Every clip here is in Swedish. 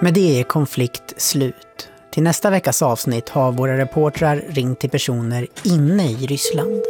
Med det är konflikt slut. Till nästa veckas avsnitt har våra reportrar ringt till personer inne i Ryssland.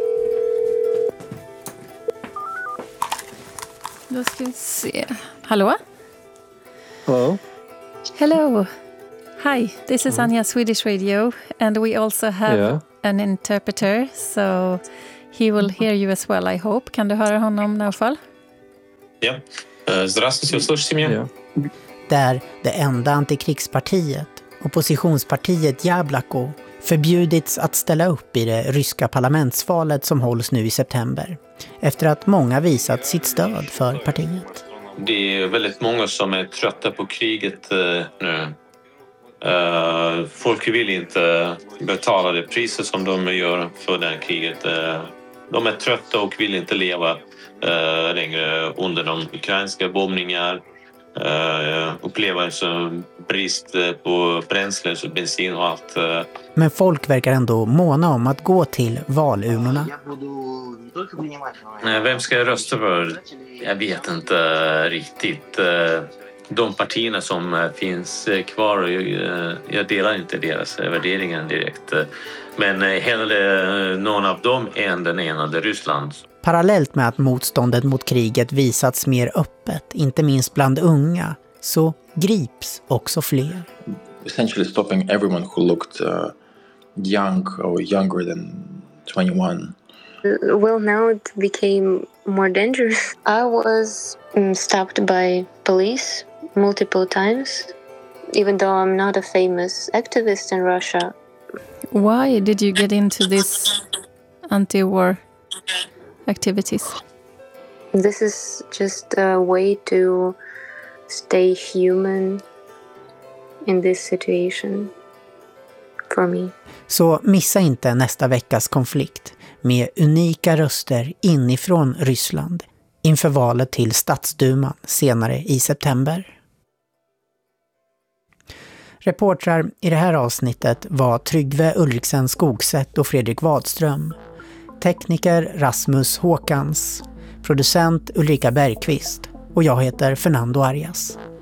Då ska vi se. Hallå? Hello. Hello. Hi, this is Anja, Swedish Radio, and we also have an interpreter, so he will hear you as well, I hope. Kan du höra honom, Naufal? Ja. Здравствуйте, слышите меня? Där det enda antikrigspartiet, oppositionspartiet Jablako, förbjudits att ställa upp i det ryska parlamentsvalet som hålls nu i september, efter att många visat sitt stöd för partiet. Det är väldigt många som är trötta på kriget nu. Folk vill inte betala det priset som de gör för det här kriget. De är trötta och vill inte leva längre under de ukrainska bombningar. Uppleva brist på bränsle, så bensin och allt. Men folk verkar ändå måna om att gå till valurnorna. Vem ska jag rösta för? Jag vet inte riktigt. De partierna som finns kvar, jag delar inte deras värderingar direkt. Men hellre någon av dem än den enade Ryssland. Parallellt med att motståndet mot kriget visats mer öppet, inte minst bland unga, så grips också fler. Essentially stopping everyone who looked young or younger than 21. Well, now it became more dangerous. I was stopped by police multiple times, even though I'm not a famous activist in Russia. Why did you get into this anti-war activities? This is just a way to stay human in this situation for me. Så missa inte nästa veckas konflikt med unika röster inifrån Ryssland inför valet till statsduman senare i september. Reportrar i det här avsnittet var Tryggve Ulriksen Skogsätt och Fredrik Wadström. Tekniker Rasmus Håkans, producent Ulrika Bergqvist och jag heter Fernando Arias.